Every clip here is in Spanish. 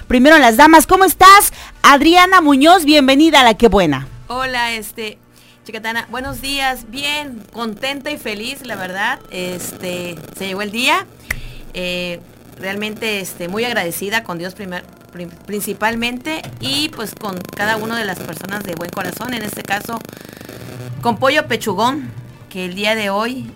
Primero las damas, ¿cómo estás? Adriana Muñoz, bienvenida a La Que Buena. Hola, Chicatana, buenos días, bien, contenta y feliz, la verdad, se llegó el día, realmente muy agradecida con Dios principalmente y pues con cada una de las personas de buen corazón, en este caso con Pollo Pechugón, que el día de hoy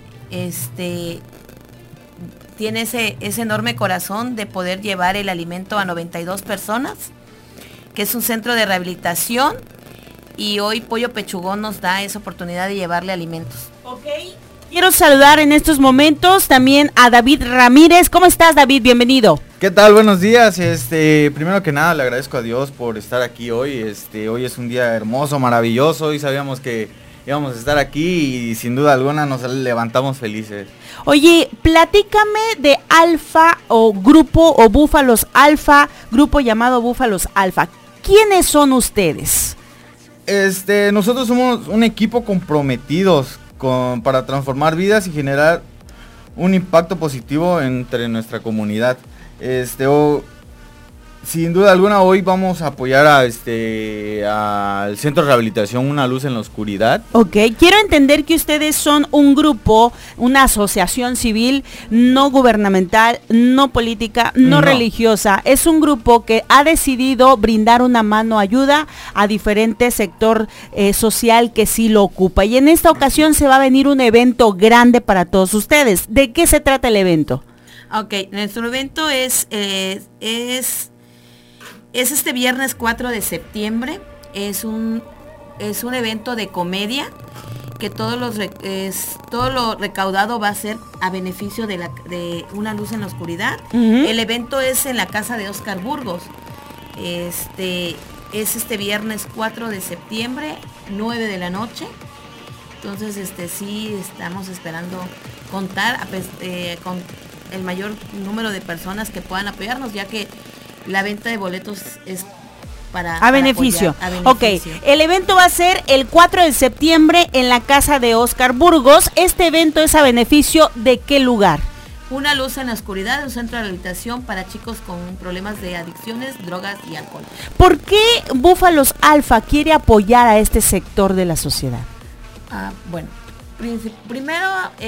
tiene ese enorme corazón de poder llevar el alimento a 92 personas, que es un centro de rehabilitación. Y hoy Pollo Pechugón nos da esa oportunidad de llevarle alimentos. Ok. Quiero saludar en estos momentos también a David Ramírez. ¿Cómo estás, David? Bienvenido. ¿Qué tal? Buenos días. Primero que nada le agradezco a Dios por estar aquí hoy. Hoy es un día hermoso, maravilloso y sabíamos que íbamos a estar aquí y sin duda alguna nos levantamos felices. Oye, platícame de Alfa o grupo o Búfalos Alfa, grupo llamado Búfalos Alfa. ¿Quiénes son ustedes? Nosotros somos un equipo comprometidos para transformar vidas y generar un impacto positivo entre nuestra comunidad. Sin duda alguna hoy vamos a apoyar al Centro de Rehabilitación Una Luz en la Oscuridad. Ok, quiero entender que ustedes son un grupo, una asociación civil, no gubernamental, no política, no religiosa. Es un grupo que ha decidido brindar una mano ayuda a diferente sector social que sí lo ocupa. Y en esta ocasión se va a venir un evento grande para todos ustedes. ¿De qué se trata el evento? Ok, nuestro evento es este viernes 4 de septiembre, es un evento de comedia que todo lo recaudado va a ser a beneficio de Una Luz en la Oscuridad. Uh-huh. El evento es en la casa de Oscar Burgos. Es este viernes 4 de septiembre, 9 de la noche. Entonces, sí estamos esperando contar con el mayor número de personas que puedan apoyarnos, ya que la venta de boletos es para beneficio. Apoyar, a beneficio. Ok, el evento va a ser el 4 de septiembre en la casa de Oscar Burgos. Este evento es a beneficio ¿de qué lugar? Una Luz en la Oscuridad, un centro de rehabilitación para chicos con problemas de adicciones, drogas y alcohol. ¿Por qué Búfalos Alfa quiere apoyar a este sector de la sociedad? Bueno, primero,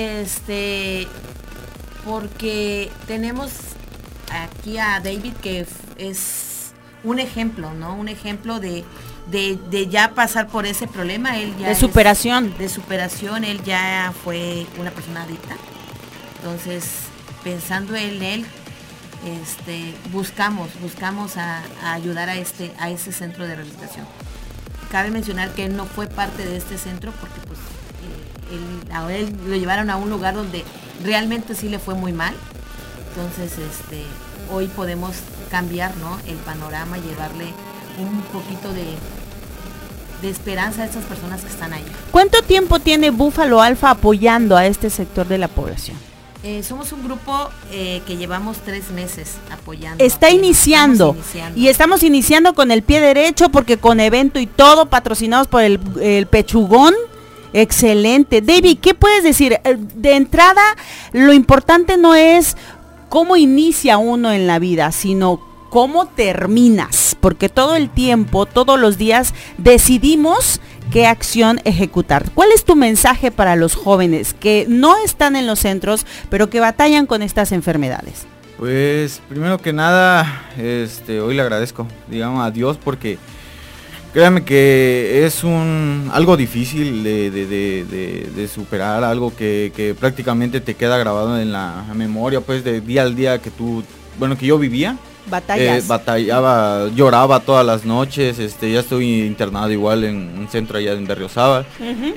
porque tenemos aquí a David, que es un ejemplo, ¿no? Un ejemplo de ya pasar por ese problema. Él ya de superación. Él ya fue una persona adicta. Entonces, pensando en él, buscamos a ayudar a ese centro de rehabilitación. Cabe mencionar que él no fue parte de este centro porque pues él lo llevaron a un lugar donde realmente sí le fue muy mal. Entonces, hoy podemos cambiar, ¿no?, el panorama y llevarle un poquito de esperanza a estas personas que están ahí. ¿Cuánto tiempo tiene Búfalo Alfa apoyando a este sector de la población? Somos un grupo que llevamos 3 meses apoyando. Está iniciando. Y estamos iniciando con el pie derecho porque con evento y todo patrocinados por el Pechugón. Excelente. David, ¿qué puedes decir? De entrada, lo importante no es cómo inicia uno en la vida, sino cómo terminas, porque todo el tiempo, todos los días decidimos qué acción ejecutar. ¿Cuál es tu mensaje para los jóvenes que no están en los centros, pero que batallan con estas enfermedades? Pues primero que nada, hoy le agradezco, digamos, a Dios, porque créanme que es algo difícil de superar, algo que prácticamente te queda grabado en la memoria, pues, de día al día que yo vivía. Batallaba, lloraba todas las noches, ya estoy internado igual en un centro allá en Berriozábal. Uh-huh.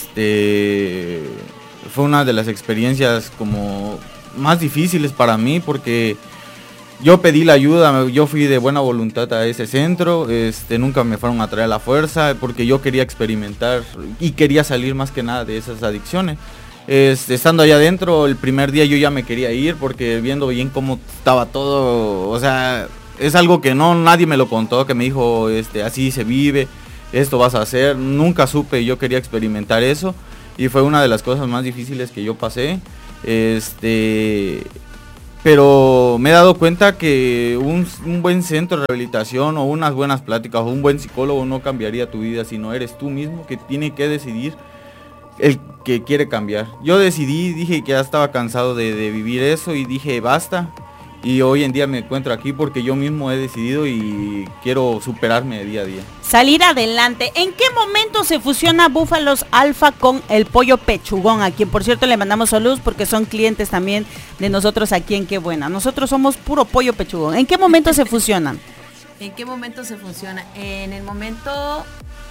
Fue una de las experiencias como más difíciles para mí porque yo pedí la ayuda, yo fui de buena voluntad a ese centro, nunca me fueron a traer a la fuerza porque yo quería experimentar y quería salir más que nada de esas adicciones. Estando allá adentro, el primer día yo ya me quería ir porque viendo bien cómo estaba todo, o sea, es algo que nadie me lo contó, que me dijo, así se vive, esto vas a hacer, nunca supe, yo quería experimentar eso y fue una de las cosas más difíciles que yo pasé. pero me he dado cuenta que un buen centro de rehabilitación o unas buenas pláticas o un buen psicólogo no cambiaría tu vida, sino eres tú mismo que tiene que decidir el que quiere cambiar. Yo decidí, dije que ya estaba cansado de vivir eso y dije basta. Y hoy en día me encuentro aquí porque yo mismo he decidido y quiero superarme día a día. Salir adelante. ¿En qué momento se fusiona Búfalos Alfa con el Pollo Pechugón? A quien por cierto le mandamos saludos porque son clientes también de nosotros aquí en Qué Buena. Nosotros somos puro Pollo Pechugón. ¿En qué momento se fusionan? ¿En qué momento se fusiona? En el momento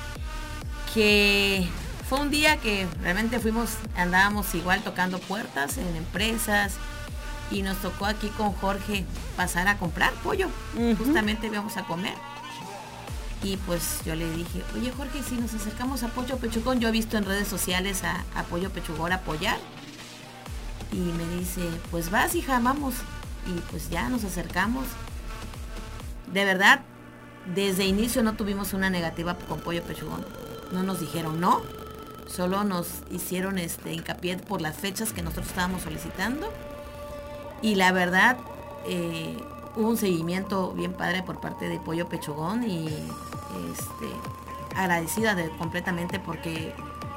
que fue un día que realmente andábamos igual tocando puertas en empresas. Y nos tocó aquí con Jorge pasar a comprar pollo. Justamente íbamos a comer. Y pues yo le dije, oye Jorge, si nos acercamos a Pollo Pechugón, yo he visto en redes sociales a Pollo Pechugón apoyar. Y me dice, pues vas hija, vamos. Y pues ya nos acercamos. De verdad, desde inicio no tuvimos una negativa con Pollo Pechugón. No nos dijeron no. Solo nos hicieron hincapié por las fechas que nosotros estábamos solicitando. Y la verdad, hubo un seguimiento bien padre por parte de Pollo Pechugón y agradecida completamente porque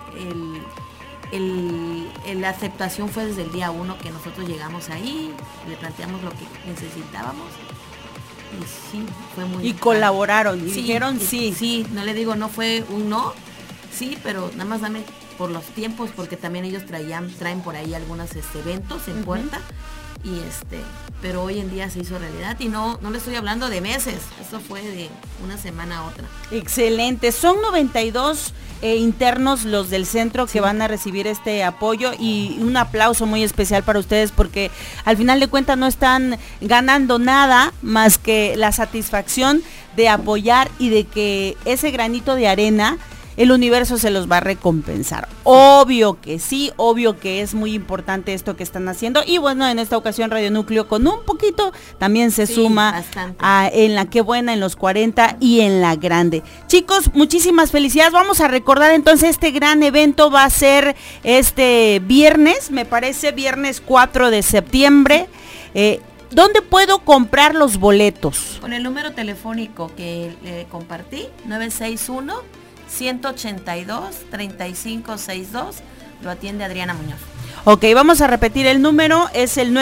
la aceptación fue desde el día 1 que nosotros llegamos ahí, le planteamos lo que necesitábamos y sí, fue muy... Y colaboraron, y sí, dijeron sí. Sí, no le digo, no fue un no, sí, pero nada más dame por los tiempos porque también ellos traen por ahí algunos eventos en puerta. Y pero hoy en día se hizo realidad y no le estoy hablando de meses, eso fue de una semana a otra. Excelente, son 92 internos los del centro que van a recibir este apoyo y un aplauso muy especial para ustedes porque al final de cuentas no están ganando nada más que la satisfacción de apoyar y de que ese granito de arena el universo se los va a recompensar. Obvio que sí, obvio que es muy importante esto que están haciendo. Y bueno, en esta ocasión Radio Núcleo con un poquito también se suma en la Qué Buena, en los 40 y en la Grande. Chicos, muchísimas felicidades. Vamos a recordar entonces este gran evento. Va a ser este viernes, me parece, viernes 4 de septiembre. ¿Dónde puedo comprar los boletos? Con el número telefónico que le compartí, 961-182-3562, lo atiende Adriana Muñoz. Ok, vamos a repetir el número, es el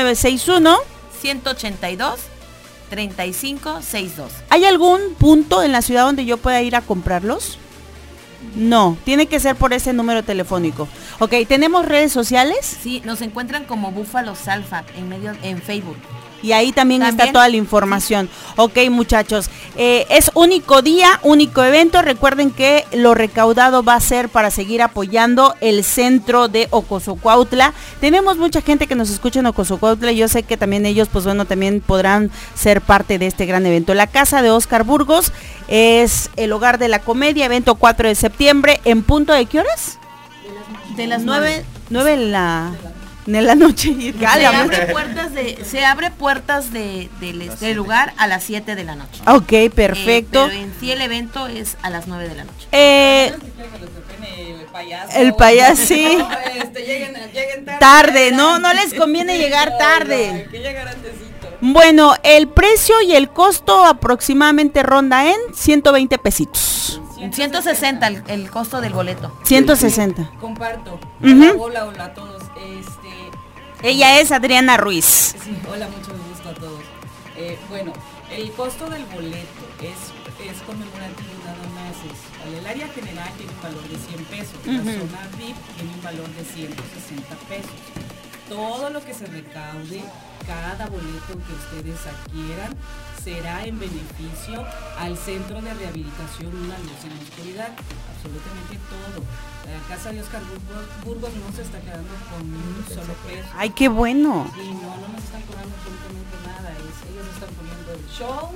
961-182-3562. ¿Hay algún punto en la ciudad donde yo pueda ir a comprarlos? No, tiene que ser por ese número telefónico. Ok, ¿tenemos redes sociales? Sí, nos encuentran como Búfalos Alfa en Facebook. Y ahí también está toda la información. Ok, muchachos, es único día, único evento. Recuerden que lo recaudado va a ser para seguir apoyando el centro de Ocosocuautla. Tenemos mucha gente que nos escucha en Ocosocuautla y yo sé que también ellos, pues bueno, también podrán ser parte de este gran evento. La casa de Óscar Burgos es el hogar de la comedia, evento 4 de septiembre, ¿en punto de qué horas? De las 9 en la noche. Se abre puertas del lugar a las 7 de la noche. Ok, perfecto. Pero en sí el evento es a las 9 de la noche. El payaso, sí. Lleguen tarde, no les conviene llegar tarde. Hay que llegar antesito. Bueno, el precio y el costo aproximadamente ronda en 120 pesitos. 160 el costo del boleto. 160. Comparto. Hola a todos. Ella es Adriana Ruiz. Sí, hola, mucho gusto a todos. Bueno, el costo del boleto es conmemorativo nada más. El área general tiene un valor de 100 pesos. La zona VIP tiene un valor de 160 pesos. Todo lo que se recaude, cada boleto que ustedes adquieran, será en beneficio al Centro de Rehabilitación Una Luz en la Oscuridad. Absolutamente todo. La casa de Óscar Burgos no se está quedando con un solo peso. ¡Ay, qué bueno! Y no nos están cobrando absolutamente nada. Ellos están poniendo el show,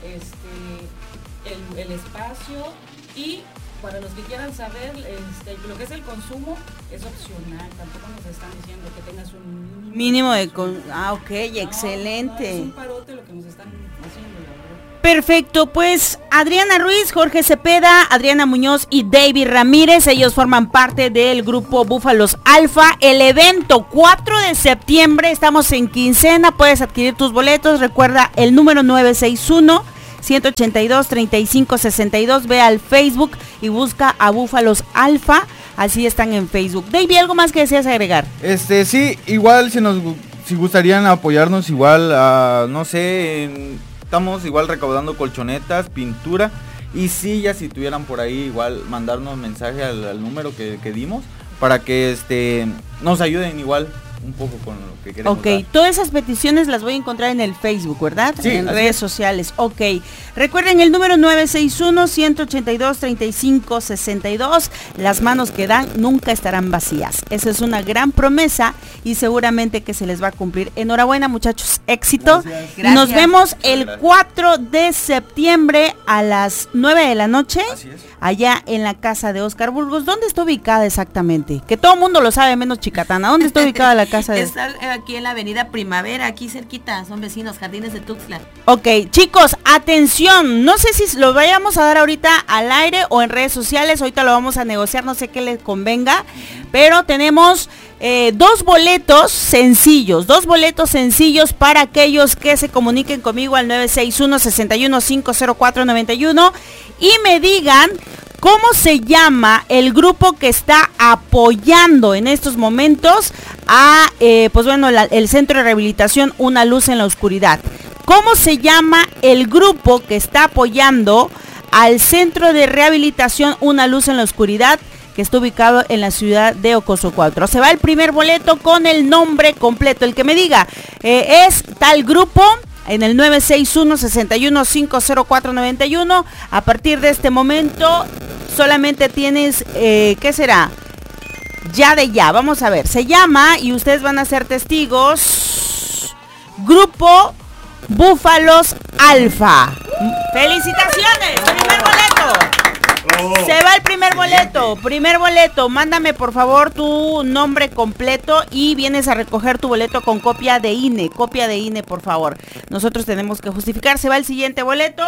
el espacio, y para los que quieran saber lo que es el consumo es opcional. Tampoco nos están diciendo que tengas un mínimo de ok, excelente. No, es un parote lo que nos están haciendo, la verdad. Perfecto, pues Adriana Ruiz, Jorge Cepeda, Adriana Muñoz y David Ramírez, ellos forman parte del grupo Búfalos Alfa. El evento 4 de septiembre, estamos en quincena, puedes adquirir tus boletos, recuerda el número 961-182-3562, ve al Facebook y busca a Búfalos Alfa, así están en Facebook. David, ¿algo más que deseas agregar? Sí, igual si gustarían apoyarnos igual, no sé, estamos igual recaudando colchonetas, pintura y sillas, si tuvieran por ahí igual mandarnos mensaje al número que dimos para que nos ayuden igual un poco con lo que queremos dar. Todas esas peticiones las voy a encontrar en el Facebook, ¿verdad? Sí, en redes sociales. Recuerden el número 961-182-3562. Las manos que dan nunca estarán vacías. Esa es una gran promesa y seguramente que se les va a cumplir. Enhorabuena, muchachos, éxito. Gracias. Nos vemos el 4 de septiembre a las 9 de la noche. Así es. Allá en la casa de Oscar Burgos. ¿Dónde está ubicada exactamente? Que todo el mundo lo sabe, menos Chicatana. ¿Dónde está ubicada la casa de...? Está aquí en la avenida Primavera, aquí cerquita, son vecinos, Jardines de Tuxtla. Chicos, atención, no sé si lo vayamos a dar ahorita al aire o en redes sociales, ahorita lo vamos a negociar, no sé qué les convenga, pero tenemos dos boletos sencillos para aquellos que se comuniquen conmigo al 961-6150491 y me digan ¿cómo se llama el grupo que está apoyando en estos momentos a, el Centro de Rehabilitación Una Luz en la Oscuridad? ¿Cómo se llama el grupo que está apoyando al Centro de Rehabilitación Una Luz en la Oscuridad, que está ubicado en la ciudad de Ocoso Cuautla? Se va el primer boleto con el nombre completo. El que me diga, es tal grupo, en el 961-6150491. A partir de este momento solamente tienes, ¿qué será? Ya. Vamos a ver, se llama, y ustedes van a ser testigos, Grupo Búfalos Alfa. ¡Felicitaciones! ¡Primer boleto! Se va el primer boleto, mándame por favor tu nombre completo y vienes a recoger tu boleto con copia de INE, por favor. Nosotros tenemos que justificar. Se va el siguiente boleto,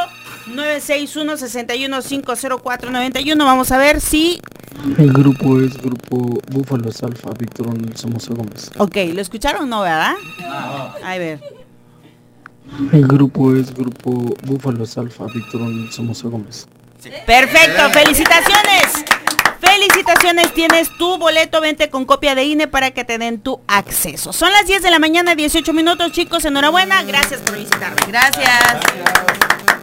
961-6150491, vamos a ver si... El grupo es Grupo Búfalos Alfa, Víctor Nelson Mozo Gómez. ¿Lo escucharon? No, ¿verdad? A ver. El grupo es Grupo Búfalos Alfa, Víctor Nelson Mozo Gómez. Perfecto, felicitaciones, tienes tu boleto, vente con copia de INE para que te den tu acceso. Son las 10 de la mañana, 18 minutos, chicos, enhorabuena, gracias por visitarme. Gracias.